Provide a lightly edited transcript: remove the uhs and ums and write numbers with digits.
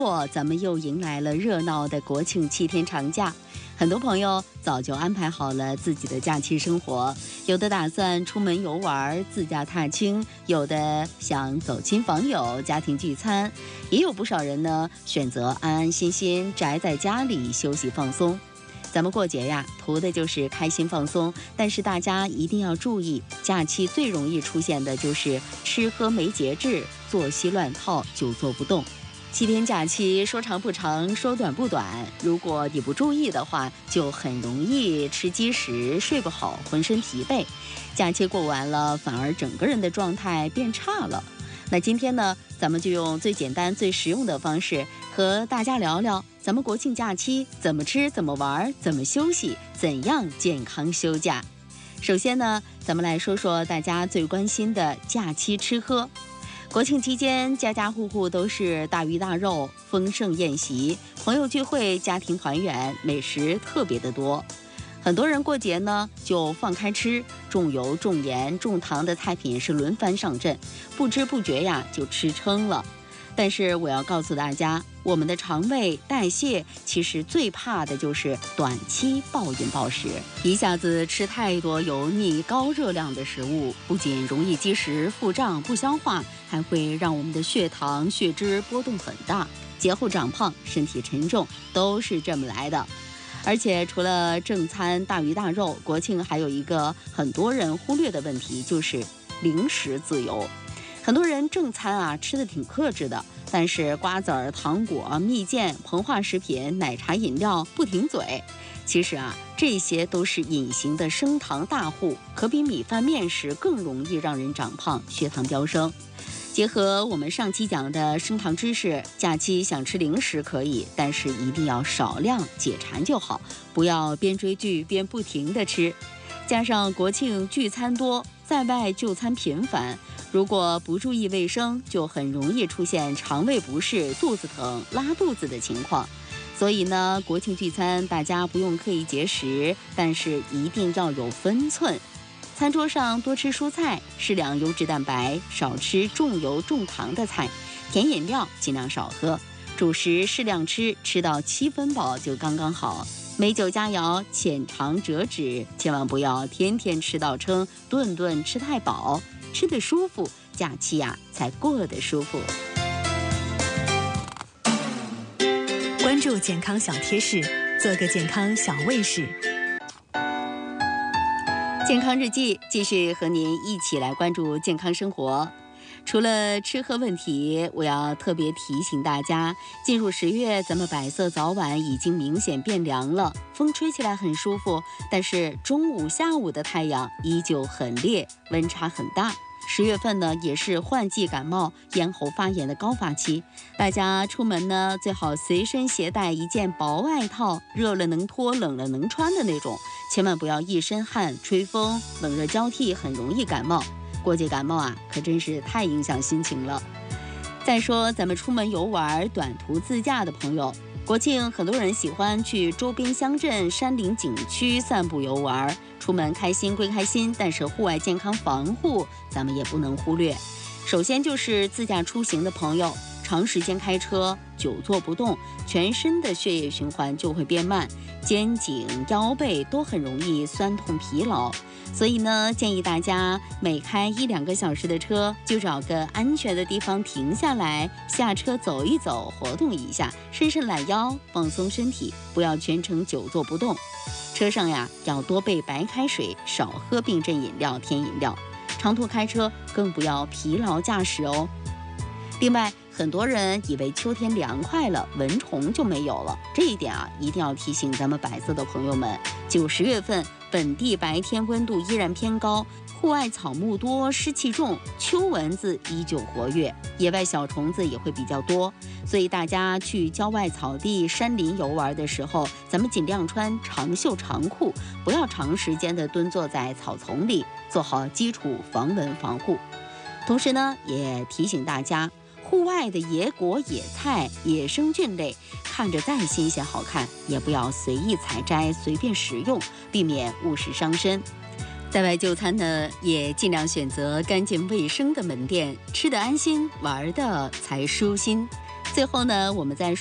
咱们又迎来了热闹的国庆7天长假，很多朋友早就安排好了自己的假期生活，有的打算出门游玩、自驾踏青，有的想走亲访友、家庭聚餐，也有不少人呢选择安安心心宅在家里休息放松。咱们过节呀，图的就是开心放松，但是大家一定要注意，假期最容易出现的就是吃喝没节制、作息乱套、久坐不动。7天假期说长不长，说短不短，如果你不注意的话，就很容易吃积食、睡不好、浑身疲惫。假期过完了，反而整个人的状态变差了。那今天呢，咱们就用最简单、最实用的方式和大家聊聊咱们国庆假期怎么吃、怎么玩、怎么休息、怎样健康休假。首先呢，咱们来说说大家最关心的假期吃喝。国庆期间，家家户户都是大鱼大肉，丰盛宴席，朋友聚会，家庭团圆，美食特别的多。很多人过节呢就放开吃，重油重盐重糖的菜品是轮番上阵，不知不觉呀就吃撑了。但是我要告诉大家，我们的肠胃代谢其实最怕的就是短期暴饮暴食，一下子吃太多油腻高热量的食物，不仅容易积食腹胀不消化，还会让我们的血糖血脂波动很大，节后长胖身体沉重都是这么来的。而且除了正餐大鱼大肉，国庆还有一个很多人忽略的问题，就是零食自由。很多人正餐啊吃的挺克制的，但是瓜子儿、糖果、蜜饯、膨化食品、奶茶、饮料不停嘴。其实啊，这些都是隐形的升糖大户，可比米饭面食更容易让人长胖、血糖飙升。结合我们上期讲的升糖知识，假期想吃零食可以，但是一定要少量解馋就好，不要边追剧边不停的吃。加上国庆聚餐多，在外就餐频繁，如果不注意卫生，就很容易出现肠胃不适、肚子疼、拉肚子的情况。所以呢，国庆聚餐大家不用刻意节食，但是一定要有分寸。餐桌上多吃蔬菜，适量优质蛋白，少吃重油重糖的菜，甜饮料尽量少喝，主食适量吃，吃到7分饱就刚刚好。美酒佳肴，浅尝辄止，千万不要天天吃到撑，顿顿吃太饱，吃得舒服，假期呀才过得舒服。 关注健康小贴士，做个健康小卫士。 健康日记继续和您一起来关注健康生活。除了吃喝问题，我要特别提醒大家，进入10月，咱们百色早晚已经明显变凉了，风吹起来很舒服，但是中午下午的太阳依旧很烈，温差很大。10月份呢，也是换季感冒、咽喉发炎的高发期，大家出门呢最好随身携带一件薄外套，热了能脱，冷了能穿的那种，千万不要一身汗、吹风，冷热交替，很容易感冒。过节感冒啊，可真是太影响心情了。再说咱们出门游玩、短途自驾的朋友，国庆很多人喜欢去周边乡镇、山林景区散步游玩，出门开心归开心，但是户外健康防护咱们也不能忽略。首先就是自驾出行的朋友，长时间开车，久坐不动，全身的血液循环就会变慢，肩颈、腰背都很容易酸痛疲劳。所以呢，建议大家每开1-2个小时的车，就找个安全的地方停下来，下车走一走，活动一下，伸伸懒腰，放松身体，不要全程久坐不动。车上呀，要多备白开水，少喝冰镇饮料、甜饮料。长途开车更不要疲劳驾驶哦。另外，很多人以为秋天凉快了，蚊虫就没有了，这一点啊，一定要提醒咱们百色的朋友们。10月份本地白天温度依然偏高，户外草木多，湿气重，秋蚊子依旧活跃，野外小虫子也会比较多，所以大家去郊外草地、山林游玩的时候，咱们尽量穿长袖长裤，不要长时间的蹲坐在草丛里，做好基础防蚊防护。同时呢，也提醒大家，户外的野果、野菜、野生菌类，看着再新鲜好看，也不要随意采摘、随便食用，避免误食伤身。在外就餐呢，也尽量选择干净卫生的门店，吃得安心，玩得才舒心。 最后呢，我们再